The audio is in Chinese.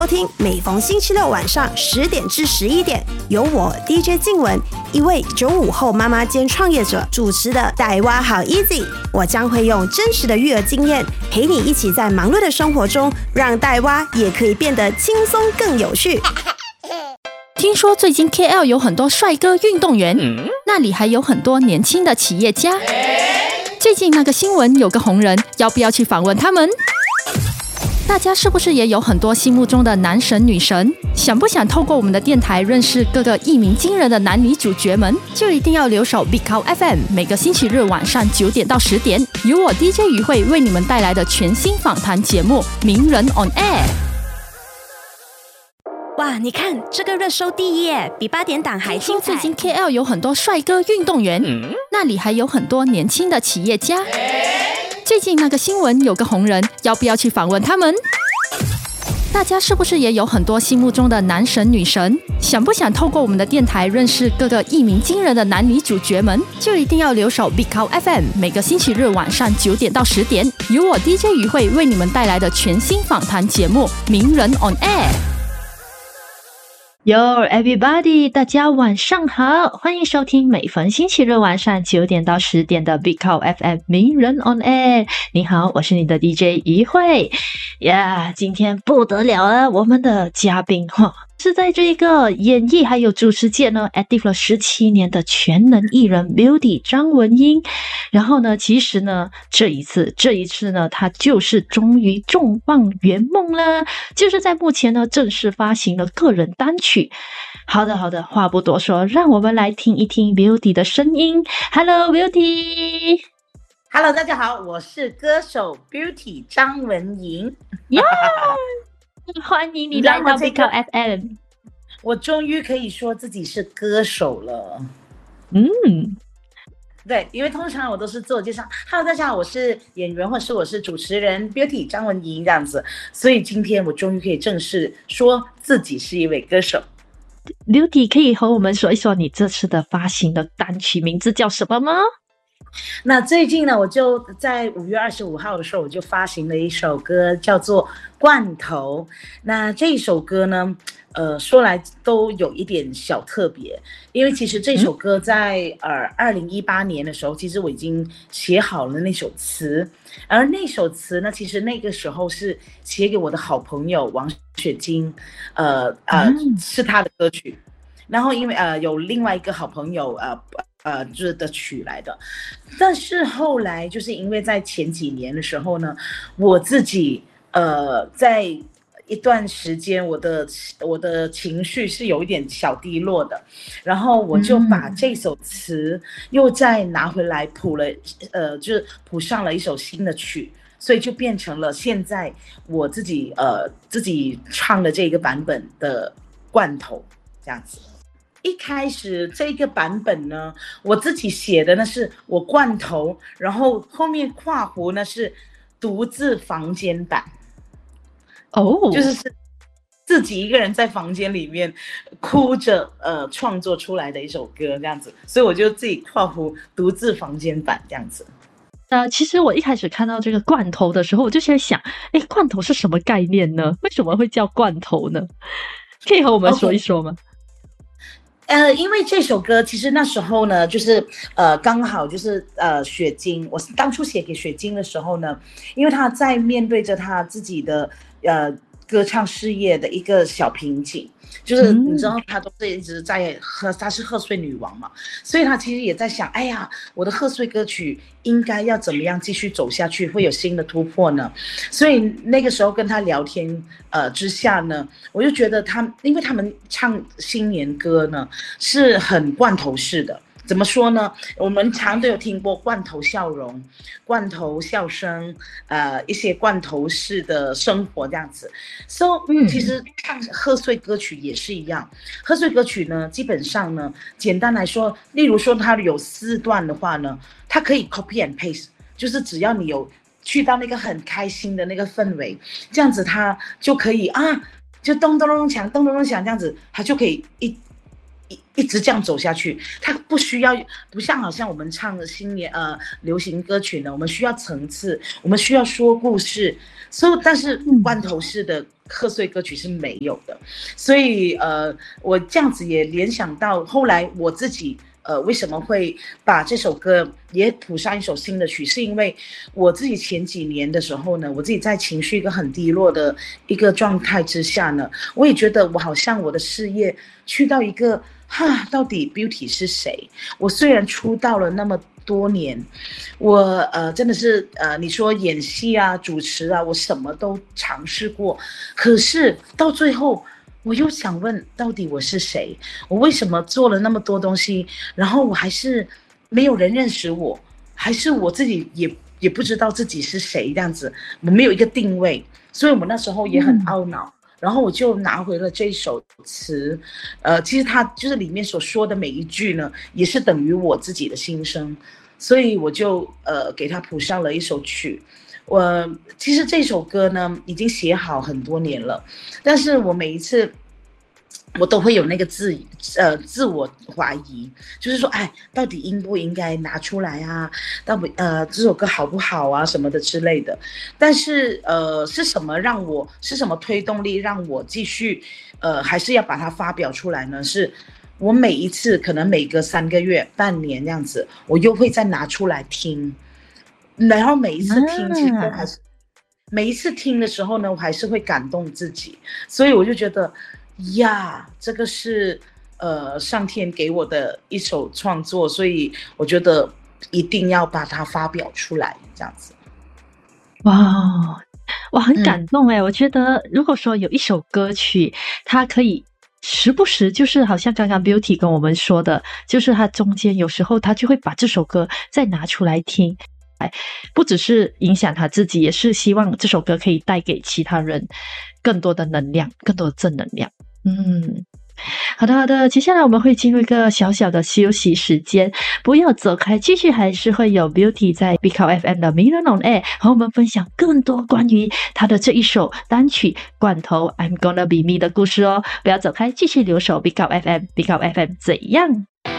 收听每逢星期六晚上10点至11点，由我 DJ 静雯，一位95后妈妈兼创业者主持的带娃好 easy。我将会用真实的育儿经验，陪你一起在忙碌的生活中，让带娃也可以变得轻松更有趣。 听说最近 KL 有很多帅哥运动员，那里还有很多年轻的企业家。最近那个新闻有个红人，要不要去访问他们？大家是不是也有很多心目中的男神女神？想不想透过我们的电台认识各个一鸣惊人的男女主角们？就一定要留守 Big Cow FM， 每个星期日晚上9点到10点，由我 DJ 于慧为你们带来的全新访谈节目《名人 on Air》。 哇，你看这个热搜第一耶，比8点档还精彩。 最近 KL 有很多帅哥运动员，那里还有很多年轻的企业家。最近那个新闻有个红人，要不要去访问他们？大家是不是也有很多心目中的男神女神？想不想透过我们的电台认识各个一鸣惊人的男女主角们？就一定要留守 Big Cow FM， 每个星期日晚上9点到10点，由我 DJ 于慧为你们带来的全新访谈节目《名人 on Air》。 Yo everybody， 大家晚上好，欢迎收听每逢星期日晚上9点到10点的 Big Cow FM 名人 on Air。你好，我是你的 DJ 于慧呀。今天不得了了，我们的嘉宾是在这个演艺还有主持界呢 active 了17年的全能艺人 Beauty 张文英。然后呢，其实呢，这一次呢，她就是终于众望圆梦了，就是在目前呢正式发行了个人单曲。好的，话不多说，让我们来听一听 Beauty 的声音。Hello Beauty。Hello， 大家好，我是歌手 Beauty 张文莹。 欢迎你来到 Big Cow FM。 我终于可以说自己是歌手了。对，因为通常我都是自我介绍 ，Hello， 大家好，我是演员或是我是主持人 Beauty 张文莹这样子，所以今天我终于可以正式说自己是一位歌手。 Beauty 可以和我们说一说你这次的发行的单曲名字叫什么吗？ 那最近呢，我就在5月25号的时候，我就发行了一首歌，叫做《罐头》。那这一首歌呢，说来都有一点小特别，因为其实这首歌在2018年的时候，其实我已经写好了那首词，而那首词呢，其实那个时候是写给我的好朋友王雪晶，是他的歌曲。然后因为有另外一个好朋友就是的曲来的，但是后来就是因为在前几年的时候呢，我自己在一段时间我的情绪是有一点小低落的，然后我就把这首词又再拿回来谱了，就是谱上了一首新的曲，所以就变成了现在我自己唱的这个版本的罐头这样子。一开始这个版本呢，我自己写的呢是我罐头，然后后面括弧呢是独自房间版。就是自己一个人在房间里面哭着创作出来的一首歌这样子，所以我就自己括弧独自房间版这样子。 其实我一开始看到这个罐头的时候，我就在想，罐头是什么概念呢？为什么会叫罐头呢？可以和我们说一说吗？ 因为这首歌其实那时候呢，就是刚好就是雪晶，我当初写给雪晶的时候呢，因为她在面对着她自己的歌唱事业的一个小瓶颈，就是你知道她都是一直在她是贺岁女王嘛，所以她其实也在想，哎呀，我的贺岁歌曲应该要怎么样继续走下去，会有新的突破呢？所以那个时候跟她聊天之下呢，我就觉得因为他们唱新年歌呢是很罐头式的。怎么说呢？我们常都有听过罐头笑容、罐头笑声，一些罐头式的生活这样子。其实唱贺岁歌曲也是一样。贺岁歌曲呢，基本上呢，简单来说，例如说它有4段的话呢，它可以 copy and paste， 就是只要你有去到那个很开心的那个氛围，这样子它就可以就咚咚咚锵，咚咚咚锵这样子，它就可以一直这样走下去，它不需要，不像好像我们唱的新年流行歌曲呢，我们需要层次，我们需要说故事，但是罐头式的贺岁歌曲是没有的，所以我这样子也联想到后来我自己为什么会把这首歌也谱上一首新的曲，是因为我自己前几年的时候呢，我自己在情绪一个很低落的一个状态之下呢，我也觉得我好像我的事业去到一个到底 Beauty 是谁？我虽然出道了那么多年，我真的是你说演戏啊、主持啊，我什么都尝试过，可是到最后我又想问，到底我是谁？我为什么做了那么多东西，然后我还是没有人认识我，还是我自己也不知道自己是谁这样子，我没有一个定位，所以我那时候也很懊恼。然后我就拿回了这首词，其实它就是里面所说的每一句呢，也是等于我自己的心声，所以我就给它谱上了一首曲。其实这首歌呢已经写好很多年了，但是我每一次我都会有那个自我怀疑，就是说，到底应不应该拿出来啊？到底这首歌好不好啊？什么的之类的。但是是什么推动力让我继续还是要把它发表出来呢？是我每一次可能每隔3个月、半年这样子，我又会再拿出来听，然后每一次听其实都还是。每一次听的时候呢，我还是会感动自己，所以我就觉得呀，这个是上天给我的一首创作，所以我觉得一定要把它发表出来，这样子。 哇，很感动诶，我觉得如果说有一首歌曲，它可以时不时就是好像刚刚 Beauty 跟我们说的，就是它中间有时候他就会把这首歌再拿出来听。不只是影响他自己，也是希望这首歌可以带给其他人更多的能量，更多的正能量。好的，接下来我们会进入一个小小的休息时间，不要走开，继续还是会有 Beauty 在 Big FM 的名人 on air 和我们分享更多关于他的这一首单曲罐头 I'm Gonna Be Me 的故事哦。不要走开，继续留守 Big FM 怎样